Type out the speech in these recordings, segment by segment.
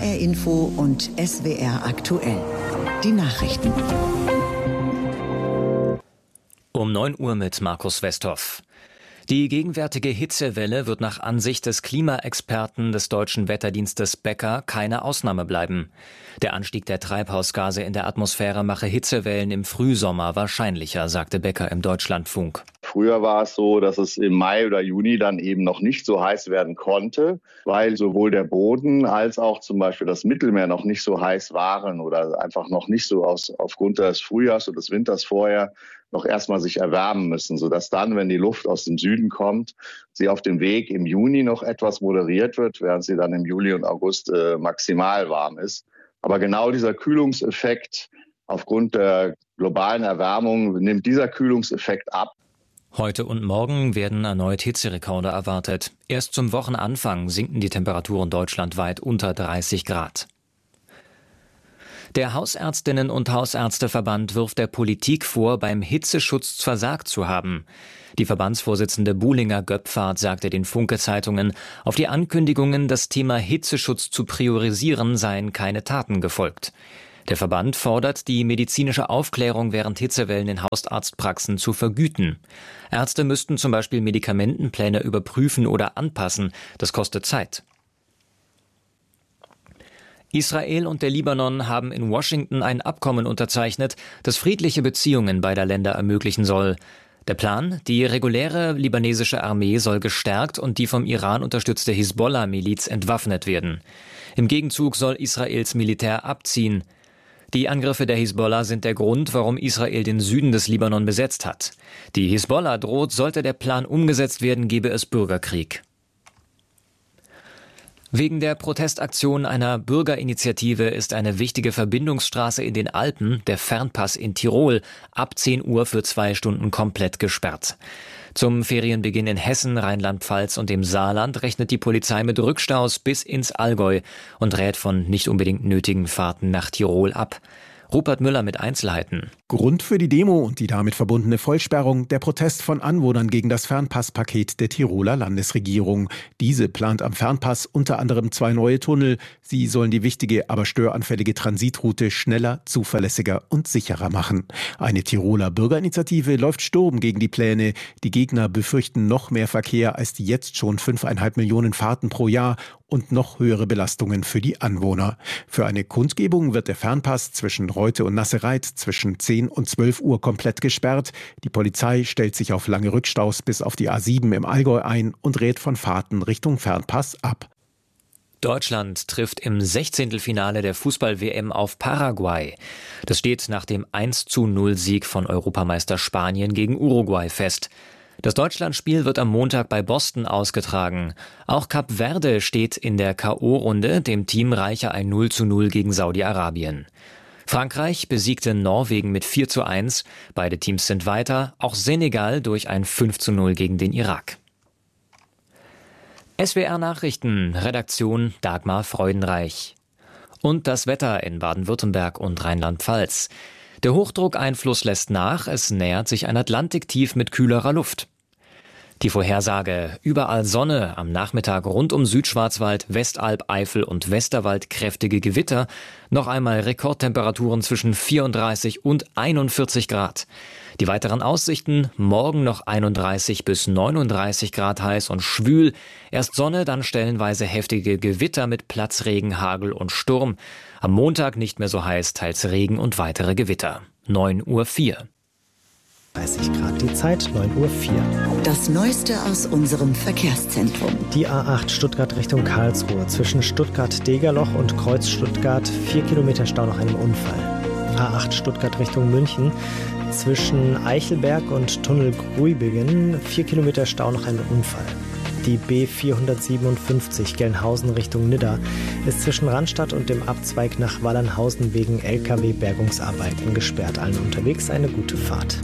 HR Info und SWR aktuell. Die Nachrichten. Um 9 Uhr mit Markus Westhoff. Die gegenwärtige Hitzewelle wird nach Ansicht des Klimaexperten des deutschen Wetterdienstes Becker keine Ausnahme bleiben. Der Anstieg der Treibhausgase in der Atmosphäre mache Hitzewellen im Frühsommer wahrscheinlicher, sagte Becker im Deutschlandfunk. Früher war es so, dass es im Mai oder Juni dann eben noch nicht so heiß werden konnte, weil sowohl der Boden als auch zum Beispiel das Mittelmeer noch nicht so heiß waren oder einfach noch nicht so aufgrund des Frühjahrs oder des Winters vorher noch erstmal sich erwärmen müssen, sodass dann, wenn die Luft aus dem Süden kommt, sie auf dem Weg im Juni noch etwas moderiert wird, während sie dann im Juli und August maximal warm ist. Aber genau dieser Kühlungseffekt aufgrund der globalen Erwärmung nimmt dieser Kühlungseffekt ab. Heute und morgen werden erneut Hitzerekorde erwartet. Erst zum Wochenanfang sinken die Temperaturen deutschlandweit unter 30 Grad. Der Hausärztinnen- und Hausärzteverband wirft der Politik vor, beim Hitzeschutz versagt zu haben. Die Verbandsvorsitzende Buhlinger-Göpfert sagte den Funke-Zeitungen, auf die Ankündigungen, das Thema Hitzeschutz zu priorisieren, seien keine Taten gefolgt. Der Verband fordert, die medizinische Aufklärung während Hitzewellen in Hausarztpraxen zu vergüten. Ärzte müssten zum Beispiel Medikamentenpläne überprüfen oder anpassen. Das kostet Zeit. Israel und der Libanon haben in Washington ein Abkommen unterzeichnet, das friedliche Beziehungen beider Länder ermöglichen soll. Der Plan: die reguläre libanesische Armee soll gestärkt und die vom Iran unterstützte Hisbollah-Miliz entwaffnet werden. Im Gegenzug soll Israels Militär abziehen. Die Angriffe der Hisbollah sind der Grund, warum Israel den Süden des Libanon besetzt hat. Die Hisbollah droht, sollte der Plan umgesetzt werden, gebe es Bürgerkrieg. Wegen der Protestaktion einer Bürgerinitiative ist eine wichtige Verbindungsstraße in den Alpen, der Fernpass in Tirol, ab 10 Uhr für 2 Stunden komplett gesperrt. Zum Ferienbeginn in Hessen, Rheinland-Pfalz und dem Saarland rechnet die Polizei mit Rückstaus bis ins Allgäu und rät von nicht unbedingt nötigen Fahrten nach Tirol ab. Rupert Müller mit Einzelheiten. Grund für die Demo und die damit verbundene Vollsperrung der Protest von Anwohnern gegen das Fernpasspaket der Tiroler Landesregierung. Diese plant am Fernpass unter anderem 2 neue Tunnel. Sie sollen die wichtige, aber störanfällige Transitroute schneller, zuverlässiger und sicherer machen. Eine Tiroler Bürgerinitiative läuft Sturm gegen die Pläne. Die Gegner befürchten noch mehr Verkehr als die jetzt schon 5,5 Millionen Fahrten pro Jahr und noch höhere Belastungen für die Anwohner. Für eine Kundgebung wird der Fernpass zwischen Reute und Nassereit zwischen 10 und 12 Uhr komplett gesperrt. Die Polizei stellt sich auf lange Rückstaus bis auf die A7 im Allgäu ein und rät von Fahrten Richtung Fernpass ab. Deutschland trifft im 16. der Fußball-WM auf Paraguay. Das steht nach dem 1:0-Sieg von Europameister Spanien gegen Uruguay fest. Das Deutschlandspiel wird am Montag bei Boston ausgetragen. Auch Kap Verde steht in der K.O.-Runde. Dem Team reiche ein 0:0 gegen Saudi-Arabien. Frankreich besiegte Norwegen mit 4:1. Beide Teams sind weiter. Auch Senegal durch ein 5:0 gegen den Irak. SWR Nachrichten, Redaktion Dagmar Freudenreich. Und das Wetter in Baden-Württemberg und Rheinland-Pfalz. Der Hochdruckeinfluss lässt nach, es nähert sich ein Atlantiktief mit kühlerer Luft. Die Vorhersage: überall Sonne, am Nachmittag rund um Südschwarzwald, Westalb, Eifel und Westerwald kräftige Gewitter. Noch einmal Rekordtemperaturen zwischen 34 und 41 Grad. Die weiteren Aussichten: morgen noch 31 bis 39 Grad heiß und schwül. Erst Sonne, dann stellenweise heftige Gewitter mit Platzregen, Hagel und Sturm. Am Montag nicht mehr so heiß, teils Regen und weitere Gewitter. 9:04 Uhr. 30 Grad die Zeit, 9:04 Uhr. Das Neueste aus unserem Verkehrszentrum. Die A8 Stuttgart Richtung Karlsruhe. Zwischen Stuttgart-Degerloch und Kreuz Stuttgart 4 Kilometer Stau nach einem Unfall. A8 Stuttgart Richtung München. Zwischen Eichelberg und Tunnel Gruibingen 4 Kilometer Stau nach einem Unfall. Die B457 Gelnhausen Richtung Nidda ist zwischen Randstadt und dem Abzweig nach Wallernhausen wegen LKW-Bergungsarbeiten gesperrt. Allen unterwegs eine gute Fahrt.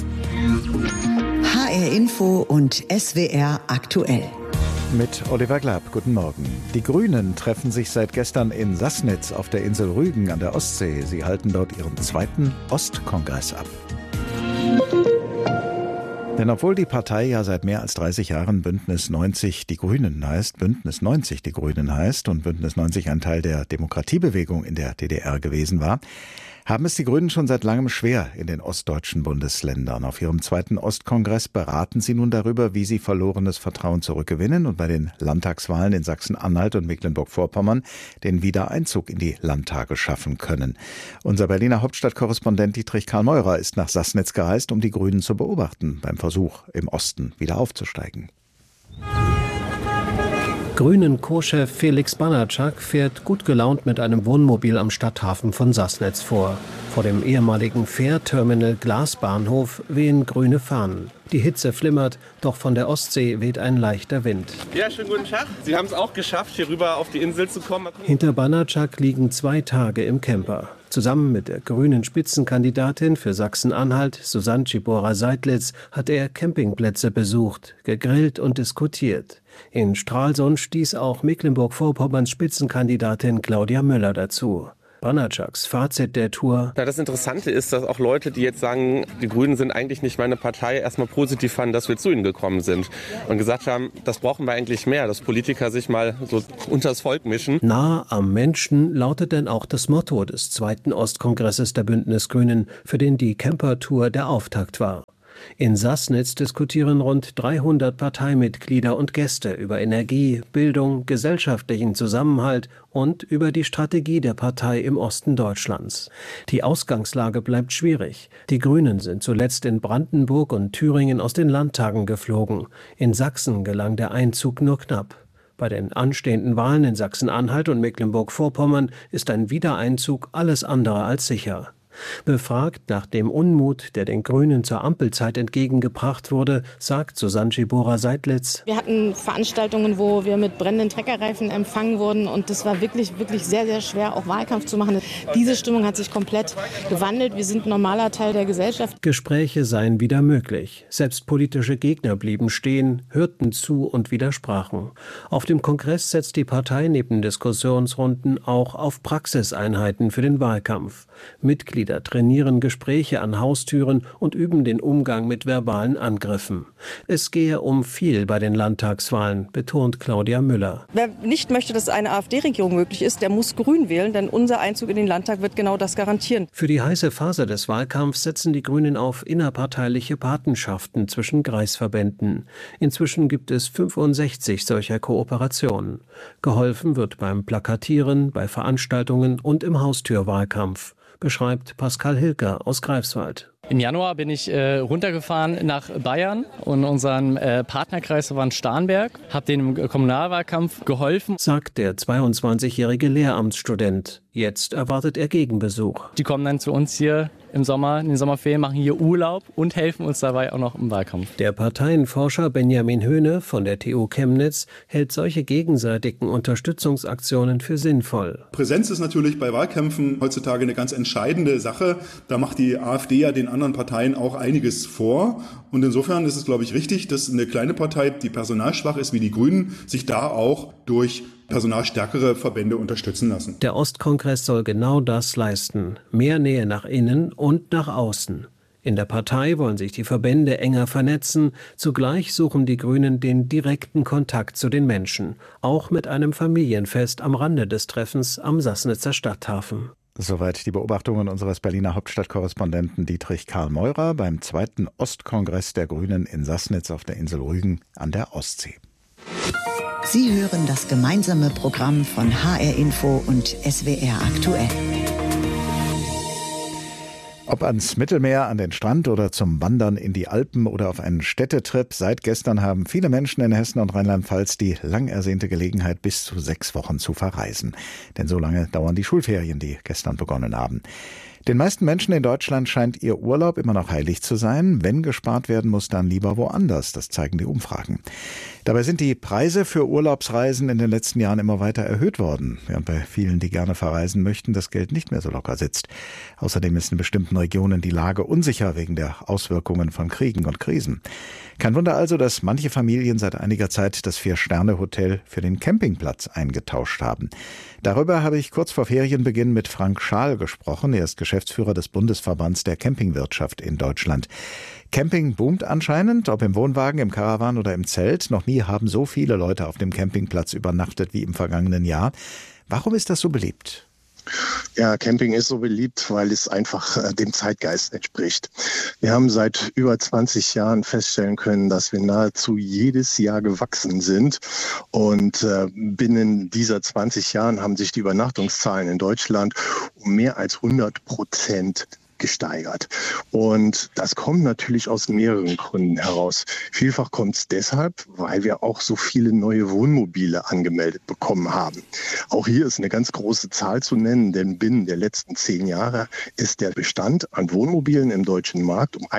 HR Info und SWR aktuell. Mit Oliver Glab, guten Morgen. Die Grünen treffen sich seit gestern in Sassnitz auf der Insel Rügen an der Ostsee. Sie halten dort ihren 2. Ostkongress ab. Denn obwohl die Partei ja seit mehr als 30 Jahren Bündnis 90 Die Grünen heißt und Bündnis 90 ein Teil der Demokratiebewegung in der DDR gewesen war, haben es die Grünen schon seit langem schwer in den ostdeutschen Bundesländern. Auf ihrem 2. Ostkongress beraten sie nun darüber, wie sie verlorenes Vertrauen zurückgewinnen und bei den Landtagswahlen in Sachsen-Anhalt und Mecklenburg-Vorpommern den Wiedereinzug in die Landtage schaffen können. Unser Berliner Hauptstadtkorrespondent Dietrich Karl Meurer ist nach Sassnitz gereist, um die Grünen zu beobachten beim Versuch, im Osten wieder aufzusteigen. Grünen-Co-Chef Felix Banatschak fährt gut gelaunt mit einem Wohnmobil am Stadthafen von Sassnitz vor. Vor dem ehemaligen Fährterminal Glasbahnhof wehen grüne Fahnen. Die Hitze flimmert, doch von der Ostsee weht ein leichter Wind. Ja, schönen guten Tag. Sie haben es auch geschafft, hier rüber auf die Insel zu kommen. Hinter Banatschak liegen 2 Tage im Camper. Zusammen mit der grünen Spitzenkandidatin für Sachsen-Anhalt, Susanne Czibora-Seidlitz, hat er Campingplätze besucht, gegrillt und diskutiert. In Stralsund stieß auch Mecklenburg-Vorpommerns Spitzenkandidatin Claudia Möller dazu. Banatschaks Fazit der Tour: Das Interessante ist, dass auch Leute, die jetzt sagen, die Grünen sind eigentlich nicht meine Partei, erstmal positiv fanden, dass wir zu ihnen gekommen sind und gesagt haben, das brauchen wir eigentlich mehr, dass Politiker sich mal so unters Volk mischen. Nah am Menschen lautet denn auch das Motto des 2. Ostkongresses der Bündnisgrünen, für den die Camper-Tour der Auftakt war. In Sassnitz diskutieren rund 300 Parteimitglieder und Gäste über Energie, Bildung, gesellschaftlichen Zusammenhalt und über die Strategie der Partei im Osten Deutschlands. Die Ausgangslage bleibt schwierig. Die Grünen sind zuletzt in Brandenburg und Thüringen aus den Landtagen geflogen. In Sachsen gelang der Einzug nur knapp. Bei den anstehenden Wahlen in Sachsen-Anhalt und Mecklenburg-Vorpommern ist ein Wiedereinzug alles andere als sicher. Befragt nach dem Unmut, der den Grünen zur Ampelzeit entgegengebracht wurde, sagt Susanne Czibora-Seidlitz: Wir hatten Veranstaltungen, wo wir mit brennenden Treckerreifen empfangen wurden, und das war wirklich, wirklich sehr, sehr schwer, auch Wahlkampf zu machen. Diese Stimmung hat sich komplett gewandelt. Wir sind ein normaler Teil der Gesellschaft. Gespräche seien wieder möglich. Selbst politische Gegner blieben stehen, hörten zu und widersprachen. Auf dem Kongress setzt die Partei neben Diskussionsrunden auch auf Praxiseinheiten für den Wahlkampf. Mitglieder trainieren Gespräche an Haustüren und üben den Umgang mit verbalen Angriffen. Es gehe um viel bei den Landtagswahlen, betont Claudia Müller. Wer nicht möchte, dass eine AfD-Regierung möglich ist, der muss Grün wählen, denn unser Einzug in den Landtag wird genau das garantieren. Für die heiße Phase des Wahlkampfs setzen die Grünen auf innerparteiliche Patenschaften zwischen Kreisverbänden. Inzwischen gibt es 65 solcher Kooperationen. Geholfen wird beim Plakatieren, bei Veranstaltungen und im Haustürwahlkampf, beschreibt Pascal Hilker aus Greifswald. Im Januar bin ich runtergefahren nach Bayern und unseren Partnerkreis war in Starnberg, habe denen im Kommunalwahlkampf geholfen, sagt der 22-jährige Lehramtsstudent. Jetzt erwartet er Gegenbesuch. Die kommen dann zu uns hier im Sommer, in den Sommerferien, machen hier Urlaub und helfen uns dabei auch noch im Wahlkampf. Der Parteienforscher Benjamin Höhne von der TU Chemnitz hält solche gegenseitigen Unterstützungsaktionen für sinnvoll. Präsenz ist natürlich bei Wahlkämpfen heutzutage eine ganz entscheidende Sache. Da macht die AfD ja den anderen Parteien auch einiges vor. Und insofern ist es, glaube ich, richtig, dass eine kleine Partei, die personalschwach ist wie die Grünen, sich da auch durch personalstärkere Verbände unterstützen lassen. Der Ostkongress soll genau das leisten. Mehr Nähe nach innen und nach außen. In der Partei wollen sich die Verbände enger vernetzen. Zugleich suchen die Grünen den direkten Kontakt zu den Menschen. Auch mit einem Familienfest am Rande des Treffens am Sassnitzer Stadthafen. Soweit die Beobachtungen unseres Berliner Hauptstadtkorrespondenten Dietrich Karl Meurer beim 2. Ostkongress der Grünen in Sassnitz auf der Insel Rügen an der Ostsee. Sie hören das gemeinsame Programm von HR Info und SWR aktuell. Ob ans Mittelmeer, an den Strand oder zum Wandern in die Alpen oder auf einen Städtetrip, seit gestern haben viele Menschen in Hessen und Rheinland-Pfalz die lang ersehnte Gelegenheit, bis zu 6 Wochen zu verreisen. Denn so lange dauern die Schulferien, die gestern begonnen haben. Den meisten Menschen in Deutschland scheint ihr Urlaub immer noch heilig zu sein. Wenn gespart werden muss, dann lieber woanders. Das zeigen die Umfragen. Dabei sind die Preise für Urlaubsreisen in den letzten Jahren immer weiter erhöht worden, während bei vielen, die gerne verreisen möchten, das Geld nicht mehr so locker sitzt. Außerdem ist in bestimmten Regionen die Lage unsicher wegen der Auswirkungen von Kriegen und Krisen. Kein Wunder also, dass manche Familien seit einiger Zeit das 4-Sterne-Hotel für den Campingplatz eingetauscht haben. Darüber habe ich kurz vor Ferienbeginn mit Frank Schaal gesprochen. Er ist Geschäftsführer des Bundesverbands der Campingwirtschaft in Deutschland. Camping boomt anscheinend, ob im Wohnwagen, im Caravan oder im Zelt. Noch nie haben so viele Leute auf dem Campingplatz übernachtet wie im vergangenen Jahr. Warum ist das so beliebt? Ja, Camping ist so beliebt, weil es einfach dem Zeitgeist entspricht. Wir haben seit über 20 Jahren feststellen können, dass wir nahezu jedes Jahr gewachsen sind. Und binnen dieser 20 Jahren haben sich die Übernachtungszahlen in Deutschland um mehr als 100% gesteigert. Und das kommt natürlich aus mehreren Gründen heraus. Vielfach kommt es deshalb, weil wir auch so viele neue Wohnmobile angemeldet bekommen haben. Auch hier ist eine ganz große Zahl zu nennen, denn binnen der letzten 10 Jahre ist der Bestand an Wohnmobilen im deutschen Markt um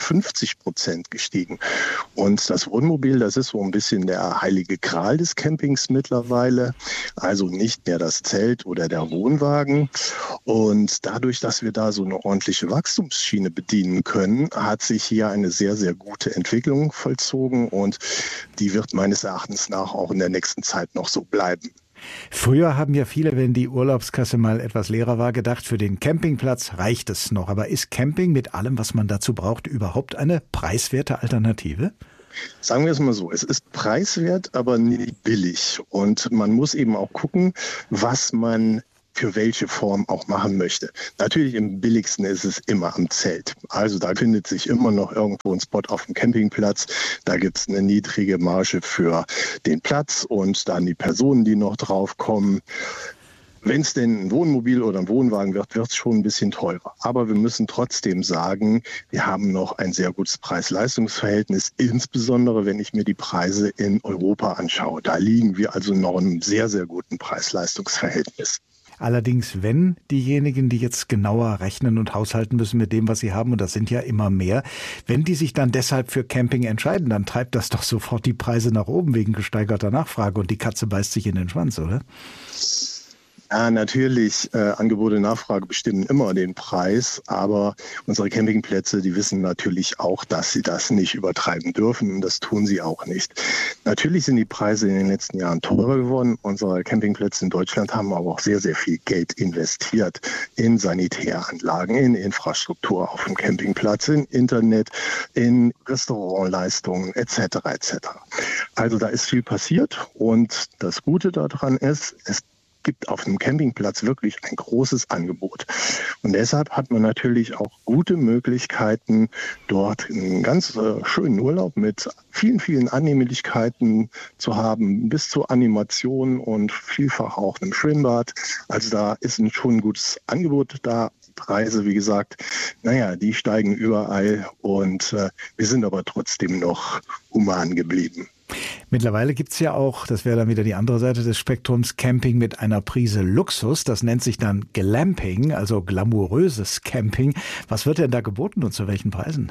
150% gestiegen. Und das Wohnmobil, das ist so ein bisschen der heilige Gral des Campings mittlerweile. Also nicht mehr das Zelt oder der Wohnwagen. Und dadurch, dass wir da so eine ordentliche Wachstumsschiene bedienen können, hat sich hier eine sehr, sehr gute Entwicklung vollzogen und die wird meines Erachtens nach auch in der nächsten Zeit noch so bleiben. Früher haben ja viele, wenn die Urlaubskasse mal etwas leerer war, gedacht, für den Campingplatz reicht es noch. Aber ist Camping mit allem, was man dazu braucht, überhaupt eine preiswerte Alternative? Sagen wir es mal so, es ist preiswert, aber nicht billig. Und man muss eben auch gucken, was man für welche Form auch machen möchte. Natürlich am billigsten ist es immer am Zelt. Also da findet sich immer noch irgendwo ein Spot auf dem Campingplatz. Da gibt es eine niedrige Marge für den Platz und dann die Personen, die noch draufkommen. Wenn es denn ein Wohnmobil oder ein Wohnwagen wird, wird es schon ein bisschen teurer. Aber wir müssen trotzdem sagen, wir haben noch ein sehr gutes Preis-Leistungs-Verhältnis, insbesondere wenn ich mir die Preise in Europa anschaue. Da liegen wir also noch in einem sehr, sehr guten Preis-Leistungs-Verhältnis. Allerdings, wenn diejenigen, die jetzt genauer rechnen und haushalten müssen mit dem, was sie haben, und das sind ja immer mehr, wenn die sich dann deshalb für Camping entscheiden, dann treibt das doch sofort die Preise nach oben wegen gesteigerter Nachfrage und die Katze beißt sich in den Schwanz, oder? Ja, natürlich, Angebot und Nachfrage bestimmen immer den Preis, aber unsere Campingplätze, die wissen natürlich auch, dass sie das nicht übertreiben dürfen und das tun sie auch nicht. Natürlich sind die Preise in den letzten Jahren teurer geworden. Unsere Campingplätze in Deutschland haben aber auch sehr, sehr viel Geld investiert in Sanitäranlagen, in Infrastruktur auf dem Campingplatz, in Internet, in Restaurantleistungen etc. etc. Also da ist viel passiert und das Gute daran ist, es gibt auf einem Campingplatz wirklich ein großes Angebot. Und deshalb hat man natürlich auch gute Möglichkeiten, dort einen ganz schönen Urlaub mit vielen, vielen Annehmlichkeiten zu haben, bis zur Animation und vielfach auch einem Schwimmbad. Also da ist schon ein gutes Angebot da. Preise, wie gesagt, die steigen überall und wir sind aber trotzdem noch human geblieben. Mittlerweile gibt's ja auch, das wäre dann wieder die andere Seite des Spektrums, Camping mit einer Prise Luxus. Das nennt sich dann Glamping, also glamouröses Camping. Was wird denn da geboten und zu welchen Preisen?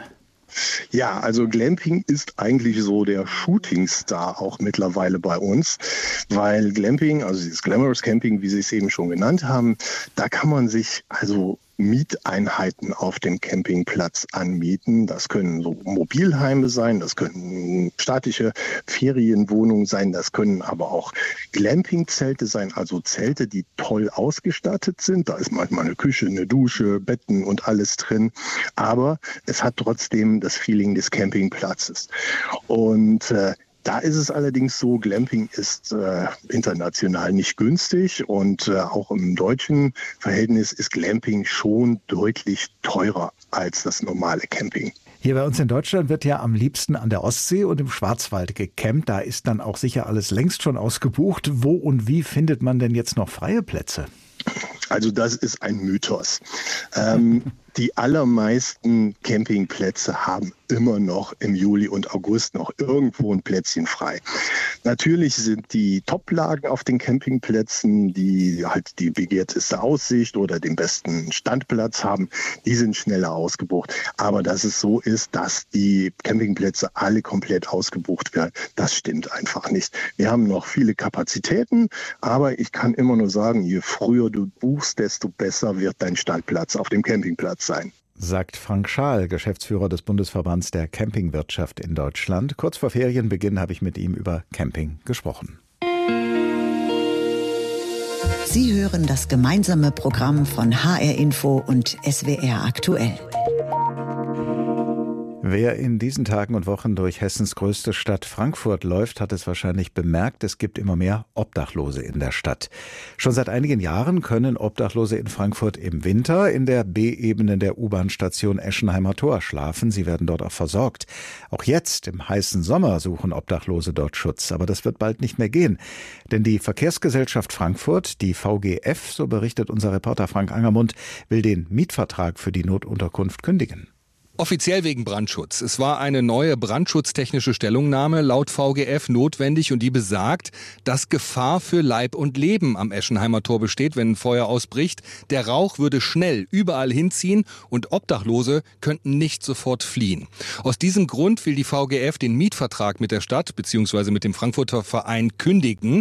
Ja, also Glamping ist eigentlich so der Shootingstar auch mittlerweile bei uns, weil Glamping, also dieses Glamorous Camping, wie Sie es eben schon genannt haben, da kann man sich also Mieteinheiten auf dem Campingplatz anmieten. Das können so Mobilheime sein, das können staatliche Ferienwohnungen sein, das können aber auch Glampingzelte sein, also Zelte, die toll ausgestattet sind. Da ist manchmal eine Küche, eine Dusche, Betten und alles drin. Aber es hat trotzdem das Feeling des Campingplatzes. Und da ist es allerdings so, Glamping ist international nicht günstig und auch im deutschen Verhältnis ist Glamping schon deutlich teurer als das normale Camping. Hier bei uns in Deutschland wird ja am liebsten an der Ostsee und im Schwarzwald gecampt. Da ist dann auch sicher alles längst schon ausgebucht. Wo und wie findet man denn jetzt noch freie Plätze? Also das ist ein Mythos. Die allermeisten Campingplätze haben immer noch im Juli und August noch irgendwo ein Plätzchen frei. Natürlich sind die Toplagen auf den Campingplätzen, die halt die begehrteste Aussicht oder den besten Standplatz haben, die sind schneller ausgebucht. Aber dass es so ist, dass die Campingplätze alle komplett ausgebucht werden, das stimmt einfach nicht. Wir haben noch viele Kapazitäten, aber ich kann immer nur sagen, je früher du buchst, desto besser wird dein Standplatz auf dem Campingplatz sein. Sagt Frank Schaal, Geschäftsführer des Bundesverbands der Campingwirtschaft in Deutschland. Kurz vor Ferienbeginn habe ich mit ihm über Camping gesprochen. Sie hören das gemeinsame Programm von HR Info und SWR aktuell. Wer in diesen Tagen und Wochen durch Hessens größte Stadt Frankfurt läuft, hat es wahrscheinlich bemerkt, es gibt immer mehr Obdachlose in der Stadt. Schon seit einigen Jahren können Obdachlose in Frankfurt im Winter in der B-Ebene der U-Bahn-Station Eschenheimer Tor schlafen. Sie werden dort auch versorgt. Auch jetzt, im heißen Sommer, suchen Obdachlose dort Schutz. Aber das wird bald nicht mehr gehen. Denn die Verkehrsgesellschaft Frankfurt, die VGF, so berichtet unser Reporter Frank Angermund, will den Mietvertrag für die Notunterkunft kündigen. Offiziell wegen Brandschutz. Es war eine neue brandschutztechnische Stellungnahme laut VGF notwendig und die besagt, dass Gefahr für Leib und Leben am Eschenheimer Tor besteht, wenn ein Feuer ausbricht. Der Rauch würde schnell überall hinziehen und Obdachlose könnten nicht sofort fliehen. Aus diesem Grund will die VGF den Mietvertrag mit der Stadt bzw. mit dem Frankfurter Verein kündigen.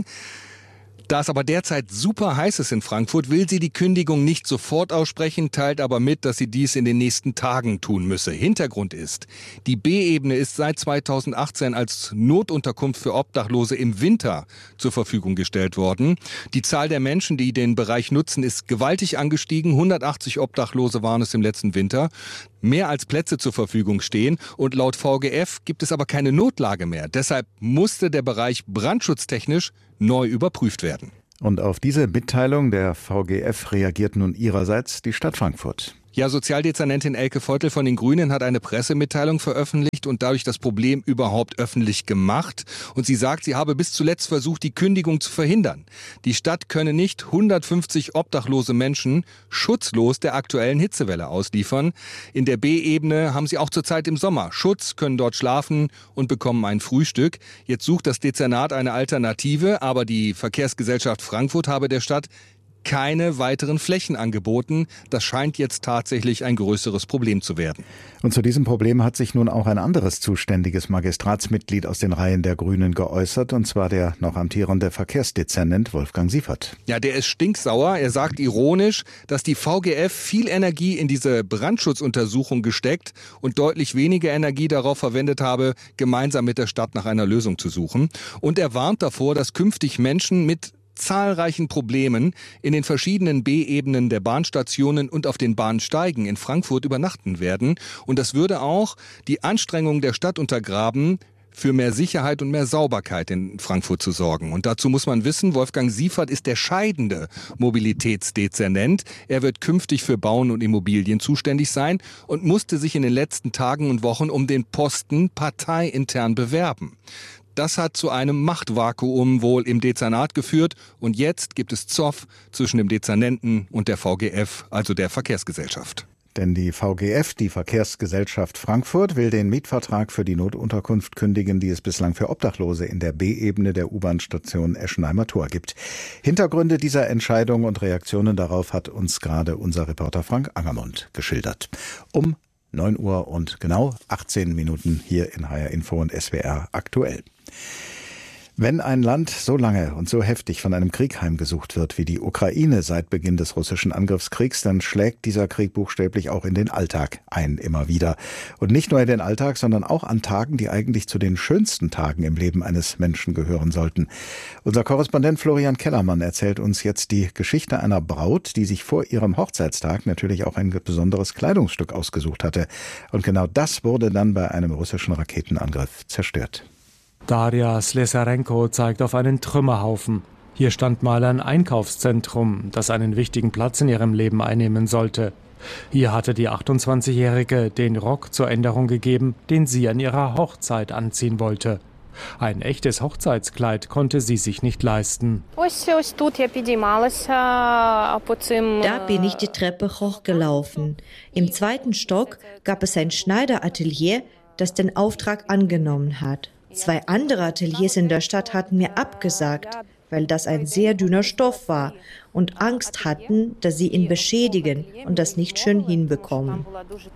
Da es aber derzeit super heiß ist in Frankfurt, will sie die Kündigung nicht sofort aussprechen, teilt aber mit, dass sie dies in den nächsten Tagen tun müsse. Hintergrund ist, die B-Ebene ist seit 2018 als Notunterkunft für Obdachlose im Winter zur Verfügung gestellt worden. Die Zahl der Menschen, die den Bereich nutzen, ist gewaltig angestiegen. 180 Obdachlose waren es im letzten Winter. Mehr als Plätze zur Verfügung stehen und laut VGF gibt es aber keine Notlage mehr. Deshalb musste der Bereich brandschutztechnisch neu überprüft werden. Und auf diese Mitteilung der VGF reagiert nun ihrerseits die Stadt Frankfurt. Ja, Sozialdezernentin Elke Veutel von den Grünen hat eine Pressemitteilung veröffentlicht und dadurch das Problem überhaupt öffentlich gemacht. Und sie sagt, sie habe bis zuletzt versucht, die Kündigung zu verhindern. Die Stadt könne nicht 150 obdachlose Menschen schutzlos der aktuellen Hitzewelle ausliefern. In der B-Ebene haben sie auch zurzeit im Sommer Schutz, können dort schlafen und bekommen ein Frühstück. Jetzt sucht das Dezernat eine Alternative, aber die Verkehrsgesellschaft Frankfurt habe der Stadt keine weiteren Flächen angeboten. Das scheint jetzt tatsächlich ein größeres Problem zu werden. Und zu diesem Problem hat sich nun auch ein anderes zuständiges Magistratsmitglied aus den Reihen der Grünen geäußert, und zwar der noch amtierende Verkehrsdezernent Wolfgang Siefert. Ja, der ist stinksauer. Er sagt ironisch, dass die VGF viel Energie in diese Brandschutzuntersuchung gesteckt und deutlich weniger Energie darauf verwendet habe, gemeinsam mit der Stadt nach einer Lösung zu suchen. Und er warnt davor, dass künftig Menschen mit zahlreichen Problemen in den verschiedenen B-Ebenen der Bahnstationen und auf den Bahnsteigen in Frankfurt übernachten werden. Und das würde auch die Anstrengungen der Stadt untergraben, für mehr Sicherheit und mehr Sauberkeit in Frankfurt zu sorgen. Und dazu muss man wissen, Wolfgang Siefert ist der scheidende Mobilitätsdezernent. Er wird künftig für Bauen und Immobilien zuständig sein und musste sich in den letzten Tagen und Wochen um den Posten parteiintern bewerben. Das hat zu einem Machtvakuum wohl im Dezernat geführt und jetzt gibt es Zoff zwischen dem Dezernenten und der VGF, also der Verkehrsgesellschaft. Denn die VGF, die Verkehrsgesellschaft Frankfurt, will den Mietvertrag für die Notunterkunft kündigen, die es bislang für Obdachlose in der B-Ebene der U-Bahn-Station Eschenheimer Tor gibt. Hintergründe dieser Entscheidung und Reaktionen darauf hat uns gerade unser Reporter Frank Angermund geschildert. Um 9 Uhr und genau 18 Minuten hier in HR Info und SWR aktuell. Wenn ein Land so lange und so heftig von einem Krieg heimgesucht wird wie die Ukraine seit Beginn des russischen Angriffskriegs, dann schlägt dieser Krieg buchstäblich auch in den Alltag ein, immer wieder. Und nicht nur in den Alltag, sondern auch an Tagen, die eigentlich zu den schönsten Tagen im Leben eines Menschen gehören sollten. Unser Korrespondent Florian Kellermann erzählt uns jetzt die Geschichte einer Braut, die sich vor ihrem Hochzeitstag natürlich auch ein besonderes Kleidungsstück ausgesucht hatte. Und genau das wurde dann bei einem russischen Raketenangriff zerstört. Darja Slesarenko zeigt auf einen Trümmerhaufen. Hier stand mal ein Einkaufszentrum, das einen wichtigen Platz in ihrem Leben einnehmen sollte. Hier hatte die 28-Jährige den Rock zur Änderung gegeben, den sie an ihrer Hochzeit anziehen wollte. Ein echtes Hochzeitskleid konnte sie sich nicht leisten. Da bin ich die Treppe hochgelaufen. Im 2. Stock gab es ein Schneideratelier, das den Auftrag angenommen hat. 2 andere Ateliers in der Stadt hatten mir abgesagt, weil das ein sehr dünner Stoff war und Angst hatten, dass sie ihn beschädigen und das nicht schön hinbekommen.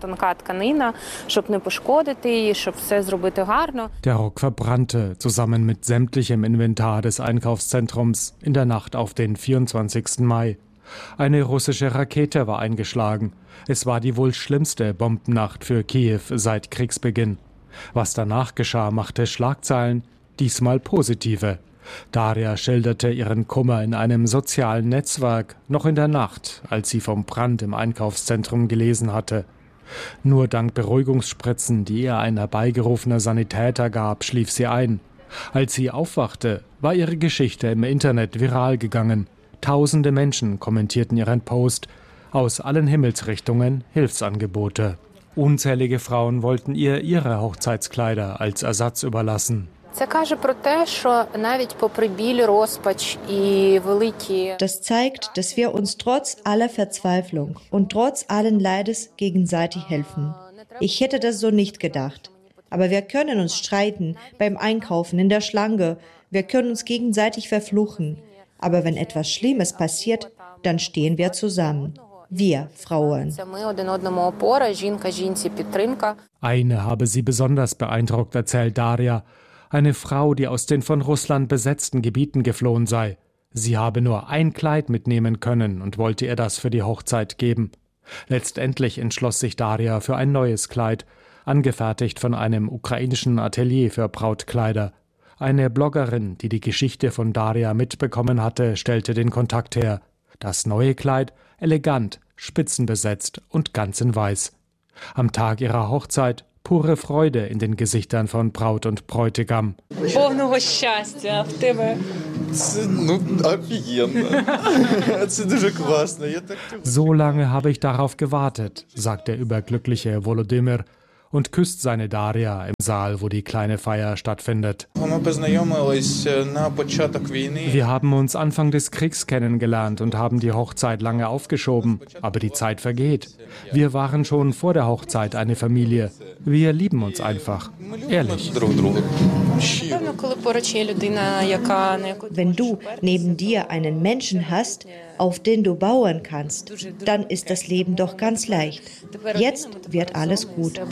Der Rock verbrannte zusammen mit sämtlichem Inventar des Einkaufszentrums in der Nacht auf den 24. Mai. Eine russische Rakete war eingeschlagen. Es war die wohl schlimmste Bombennacht für Kiew seit Kriegsbeginn. Was danach geschah, machte Schlagzeilen, diesmal positive. Daria schilderte ihren Kummer in einem sozialen Netzwerk, noch in der Nacht, als sie vom Brand im Einkaufszentrum gelesen hatte. Nur dank Beruhigungsspritzen, die ihr ein herbeigerufener Sanitäter gab, schlief sie ein. Als sie aufwachte, war ihre Geschichte im Internet viral gegangen. Tausende Menschen kommentierten ihren Post. Aus allen Himmelsrichtungen Hilfsangebote. Unzählige Frauen wollten ihr ihre Hochzeitskleider als Ersatz überlassen. Das zeigt, dass wir uns trotz aller Verzweiflung und trotz allen Leides gegenseitig helfen. Ich hätte das so nicht gedacht. Aber wir können uns streiten beim Einkaufen, in der Schlange. Wir können uns gegenseitig verfluchen. Aber wenn etwas Schlimmes passiert, dann stehen wir zusammen. Wir Frauen. Eine habe sie besonders beeindruckt, erzählt Daria. Eine Frau, die aus den von Russland besetzten Gebieten geflohen sei. Sie habe nur ein Kleid mitnehmen können und wollte ihr das für die Hochzeit geben. Letztendlich entschloss sich Daria für ein neues Kleid, angefertigt von einem ukrainischen Atelier für Brautkleider. Eine Bloggerin, die die Geschichte von Daria mitbekommen hatte, stellte den Kontakt her. Das neue Kleid, elegant, spitzenbesetzt und ganz in Weiß. Am Tag ihrer Hochzeit pure Freude in den Gesichtern von Braut und Bräutigam. So lange habe ich darauf gewartet, sagt der überglückliche Volodymyr und küsst seine Daria im Saal, wo die kleine Feier stattfindet. Wir haben uns Anfang des Kriegs kennengelernt und haben die Hochzeit lange aufgeschoben, aber die Zeit vergeht. Wir waren schon vor der Hochzeit eine Familie. Wir lieben uns einfach, ehrlich. Wenn du neben dir einen Menschen hast, auf den du bauen kannst, dann ist das Leben doch ganz leicht. Jetzt wird alles gut.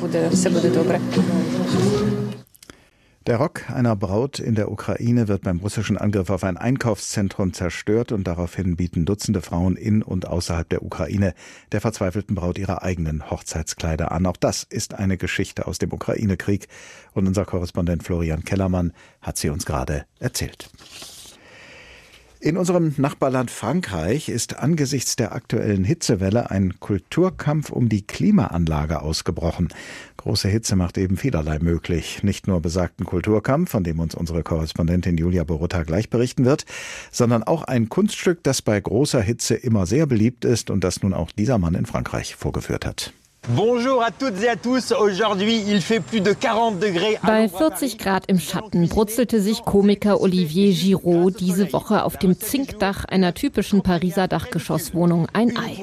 Der Rock einer Braut in der Ukraine wird beim russischen Angriff auf ein Einkaufszentrum zerstört und daraufhin bieten Dutzende Frauen in und außerhalb der Ukraine der verzweifelten Braut ihre eigenen Hochzeitskleider an. Auch das ist eine Geschichte aus dem Ukraine-Krieg und unser Korrespondent Florian Kellermann hat sie uns gerade erzählt. In unserem Nachbarland Frankreich ist angesichts der aktuellen Hitzewelle ein Kulturkampf um die Klimaanlage ausgebrochen. Große Hitze macht eben vielerlei möglich. Nicht nur besagten Kulturkampf, von dem uns unsere Korrespondentin Julia Borutta gleich berichten wird, sondern auch ein Kunststück, das bei großer Hitze immer sehr beliebt ist und das nun auch dieser Mann in Frankreich vorgeführt hat. Bonjour à toutes et à tous. Aujourd'hui, il fait plus de 40 degrés. Bei 40 Grad im Schatten brutzelte sich Komiker Olivier Giraud diese Woche auf dem Zinkdach einer typischen Pariser Dachgeschosswohnung ein Ei.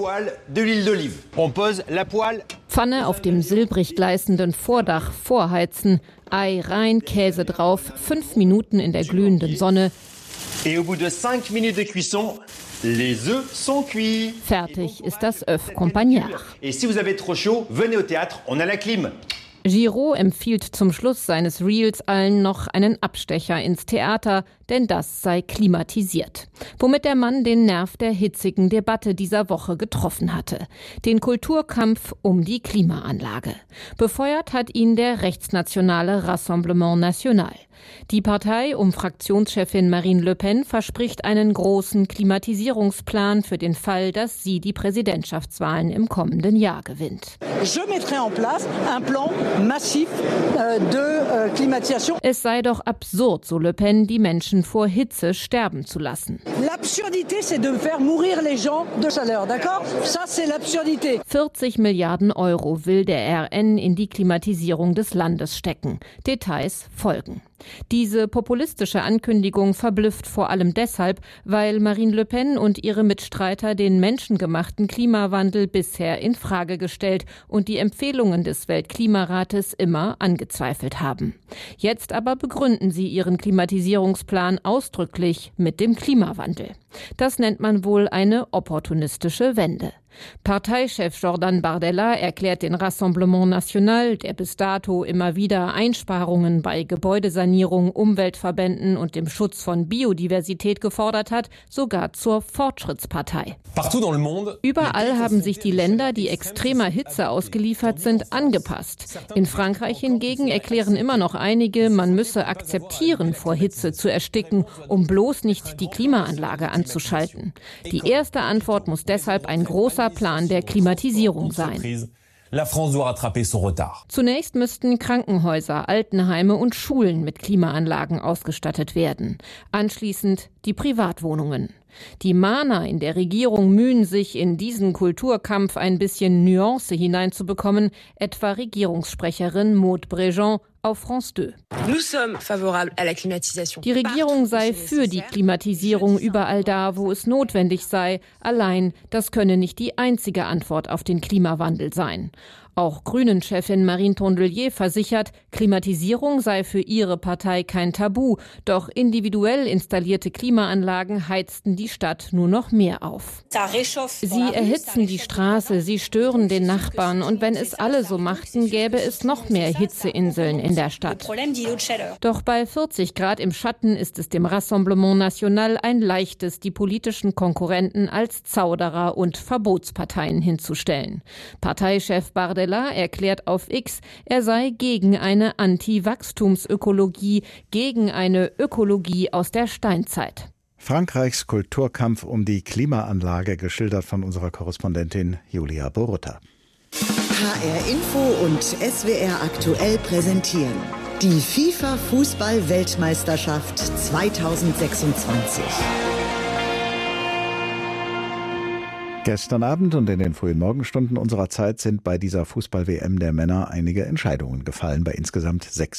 Pfanne auf dem silbrig gleißenden Vordach vorheizen, Ei rein, Käse drauf, 5 Minuten in der glühenden Sonne. Et au bout de 5 minutes de cuisson, les œufs sont cuits. Fertig ist das Œuf Campagnard. Et si vous avez trop chaud, venez au théâtre, on a la clim. Giraud empfiehlt zum Schluss seines Reels allen noch einen Abstecher ins Theater, denn das sei klimatisiert. Womit der Mann den Nerv der hitzigen Debatte dieser Woche getroffen hatte. Den Kulturkampf um die Klimaanlage. Befeuert hat ihn der rechtsnationale Rassemblement National. Die Partei um Fraktionschefin Marine Le Pen verspricht einen großen Klimatisierungsplan für den Fall, dass sie die Präsidentschaftswahlen im kommenden Jahr gewinnt. Es sei doch absurd, so Le Pen, die Menschen vor Hitze sterben zu lassen. 40 Milliarden Euro will der RN in die Klimatisierung des Landes stecken. Details folgen. Diese populistische Ankündigung verblüfft vor allem deshalb, weil Marine Le Pen und ihre Mitstreiter den menschengemachten Klimawandel bisher in Frage gestellt und die Empfehlungen des Weltklimarates immer angezweifelt haben. Jetzt aber begründen sie ihren Klimatisierungsplan ausdrücklich mit dem Klimawandel. Das nennt man wohl eine opportunistische Wende. Parteichef Jordan Bardella erklärt den Rassemblement National, der bis dato immer wieder Einsparungen bei Gebäudesanierung, Umweltverbänden und dem Schutz von Biodiversität gefordert hat, sogar zur Fortschrittspartei. Überall haben sich die Länder, die extremer Hitze ausgeliefert sind, angepasst. In Frankreich hingegen erklären immer noch einige, man müsse akzeptieren, vor Hitze zu ersticken, um bloß nicht die Klimaanlage anzuschalten. Die erste Antwort muss deshalb ein großer Plan der Klimatisierung sein. Zunächst müssten Krankenhäuser, Altenheime und Schulen mit Klimaanlagen ausgestattet werden. Anschließend die Privatwohnungen. Die Mahner in der Regierung mühen sich, in diesen Kulturkampf ein bisschen Nuance hineinzubekommen, etwa Regierungssprecherin Maud Brejean auf France 2. Die Regierung sei für die Klimatisierung überall da, wo es notwendig sei. Allein, das könne nicht die einzige Antwort auf den Klimawandel sein. Auch Grünen-Chefin Marine Tondelier versichert, Klimatisierung sei für ihre Partei kein Tabu. Doch individuell installierte Klimaanlagen heizten die Stadt nur noch mehr auf. Sie erhitzen die Straße, sie stören den Nachbarn. Und wenn es alle so machten, gäbe es noch mehr Hitzeinseln in der Stadt. Doch bei 40 Grad im Schatten ist es dem Rassemblement National ein leichtes, die politischen Konkurrenten als Zauderer und Verbotsparteien hinzustellen. Parteichef Bardella erklärt auf X, er sei gegen eine Anti-Wachstumsökologie, gegen eine Ökologie aus der Steinzeit. Frankreichs Kulturkampf um die Klimaanlage, geschildert von unserer Korrespondentin Julia Borutta. HR Info und SWR aktuell präsentieren die FIFA-Fußball-Weltmeisterschaft 2026. Gestern Abend und in den frühen Morgenstunden unserer Zeit sind bei dieser Fußball-WM der Männer einige Entscheidungen gefallen bei insgesamt 6